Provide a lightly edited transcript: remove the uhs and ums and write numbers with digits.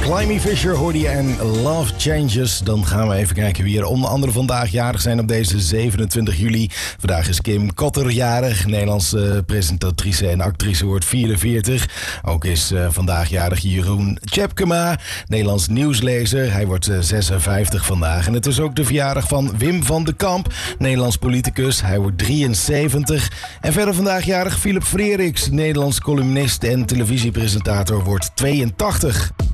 Climby Fisher hoorde je en Love Changes. Dan gaan we even kijken wie er onder andere vandaag jarig zijn op deze 27 juli. Vandaag is Kim Kotter jarig. Nederlandse presentatrice en actrice wordt 44. Ook is vandaag jarig Jeroen Tjepkema, Nederlands nieuwslezer. Hij wordt 56 vandaag. En het is ook de verjaardag van Wim van de Kamp, Nederlands politicus. Hij wordt 73. En verder vandaag jarig Philip Freriks, Nederlands columnist en televisiepresentator, wordt 82.